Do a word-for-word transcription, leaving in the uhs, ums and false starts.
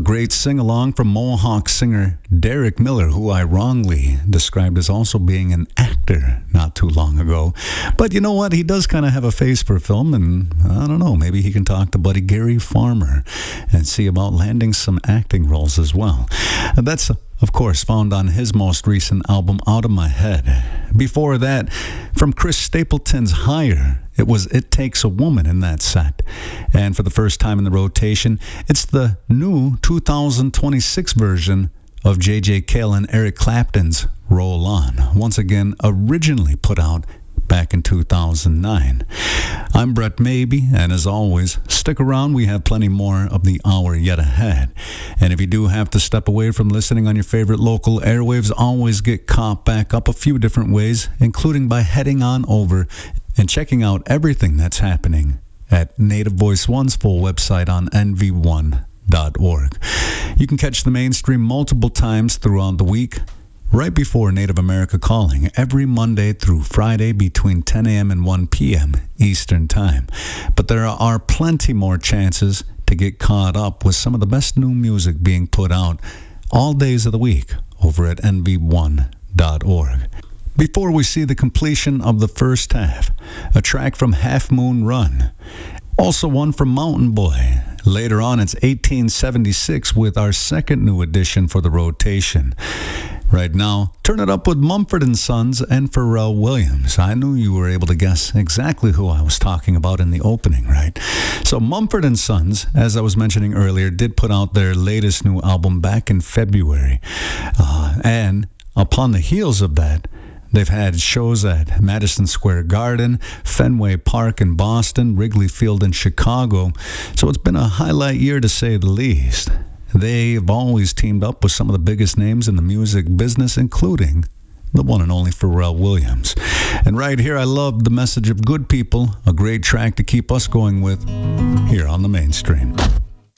great sing-along from Mohawk singer Derek Miller, who I wrongly described as also being an actor not too long ago. But you know what? He does kind of have a face for film, and I don't know, maybe he can talk to buddy Gary Farmer and see about landing some acting roles as well. That's, of course, found on his most recent album, Out of My Head. Before that, from Chris Stapleton's Higher, it was It Takes a Woman in that set. And for the first time in the rotation, it's the new two thousand twenty-six version of J J Cale and Eric Clapton's Roll On, once again originally put out back in two thousand nine. I'm Brett Maybe, and as always, stick around. We have plenty more of the hour yet ahead. And if you do have to step away from listening on your favorite local airwaves, always get caught back up a few different ways, including by heading on over and checking out everything that's happening at Native Voice One's full website on N V one dot org. You can catch the mainstream multiple times throughout the week, right before Native America Calling, every Monday through Friday between ten a.m. and one p.m. Eastern Time. But there are plenty more chances to get caught up with some of the best new music being put out all days of the week over at N V one dot org. Before we see the completion of the first half, a track from Half Moon Run. Also one from Mountain Boy. Later on, it's eighteen seventy-six with our second new addition for the rotation. Right now, turn it up with Mumford and Sons and Pharrell Williams. I knew you were able to guess exactly who I was talking about in the opening, right? So Mumford and Sons, as I was mentioning earlier, did put out their latest new album back in February. Uh, and upon the heels of that, they've had shows at Madison Square Garden, Fenway Park in Boston, Wrigley Field in Chicago. So it's been a highlight year to say the least. They've always teamed up with some of the biggest names in the music business, including the one and only Pharrell Williams. And right here, I love The Message of Good People, a great track to keep us going with here on the mainstream.